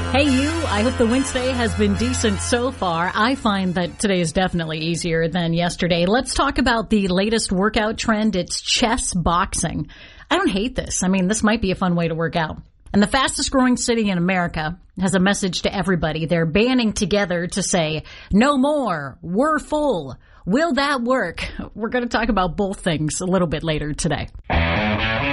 Hey you, I hope the Wednesday has been decent so far. I find that today is definitely easier than yesterday. Let's talk about the latest workout trend. It's chess boxing. I don't hate this. I mean, this might be a fun way to work out. And the fastest growing city in America has a message to everybody. They're banding together to say, no more, we're full. Will that work? We're going to talk about both things a little bit later today.